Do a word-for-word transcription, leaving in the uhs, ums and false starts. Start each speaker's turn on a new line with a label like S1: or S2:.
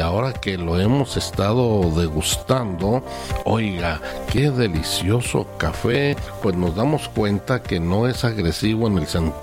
S1: ahora que lo hemos estado degustando, oiga, qué delicioso café, pues nos damos cuenta que no es agresivo en el sentido